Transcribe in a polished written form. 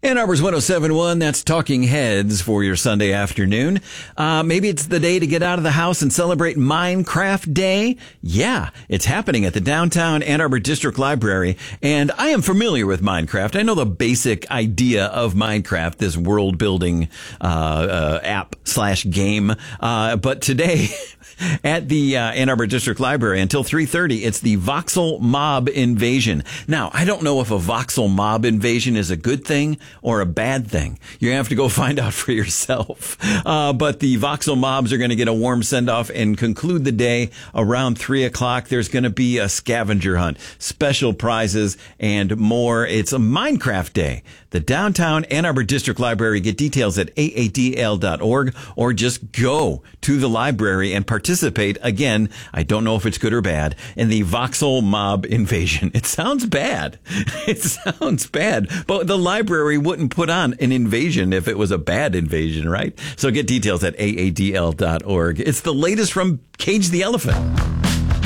Ann Arbor's 107.1, that's Talking Heads for your Sunday afternoon. Maybe it's the day to get out of the house and celebrate Minecraft Day. Yeah, it's happening at the downtown Ann Arbor District Library, and I am familiar with Minecraft. I know the basic idea of Minecraft, this world-building app/game. But today at the Ann Arbor District Library until 3:30, it's the Voxel Mob Invasion. Now, I don't know if a Voxel Mob Invasion is a good thing or a bad thing. You have to go find out for yourself. But the Voxel Mobs are going to get a warm send-off and conclude the day around 3 o'clock. There's going to be a scavenger hunt, special prizes, and more. It's a Minecraft Day. The downtown Ann Arbor District Library. Get details at aadl.org or just go to the library and participate. Again, I don't know if it's good or bad, in the Voxel Mob Invasion. It sounds bad. It sounds bad. But the library wouldn't put on an invasion if it was a bad invasion, right? So get details at aadl.org. It's the latest from Cage the Elephant.